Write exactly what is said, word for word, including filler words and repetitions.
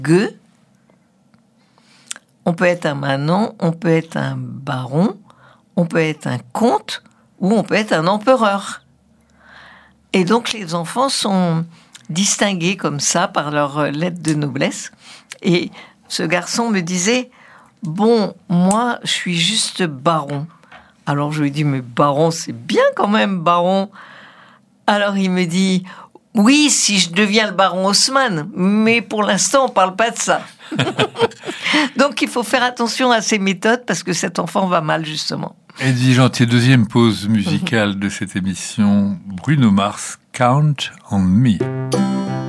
gueux, on peut être un Manon, on peut être un baron, on peut être un comte ou on peut être un empereur. Et donc les enfants sont distingués comme ça par leur lettre de noblesse. Et ce garçon me disait, bon, moi je suis juste baron. Alors je lui dis, mais baron c'est bien quand même, baron. Alors il me dit, oui, si je deviens le baron Haussmann, mais pour l'instant, on ne parle pas de ça. Donc, il faut faire attention à ces méthodes parce que cet enfant va mal, justement. Edwige Antier, deuxième pause musicale de cette émission. Bruno Mars, Count on Me.